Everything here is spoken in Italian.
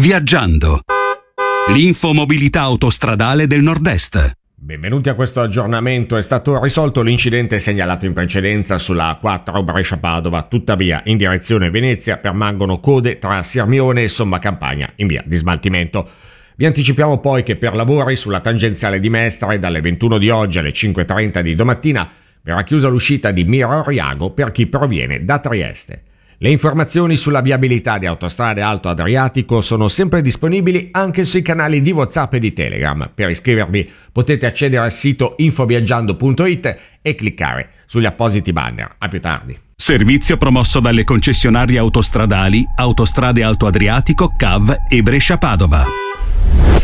Viaggiando. L'infomobilità autostradale del Nord-Est. Benvenuti a questo aggiornamento. È stato risolto l'incidente segnalato in precedenza sulla A4 Brescia-Padova, tuttavia in direzione Venezia permangono code tra Sirmione e Somma Campagna in via di smaltimento. Vi anticipiamo poi che per lavori sulla tangenziale di Mestre dalle 21 di oggi alle 5:30 di domattina verrà chiusa l'uscita di Miro Oriago per chi proviene da Trieste. Le informazioni sulla viabilità di Autostrade Alto Adriatico sono sempre disponibili anche sui canali di WhatsApp e di Telegram. Per iscrivervi potete accedere al sito infoviaggiando.it e cliccare sugli appositi banner. A più tardi. Servizio promosso dalle concessionarie autostradali Autostrade Alto Adriatico, CAV e Brescia Padova.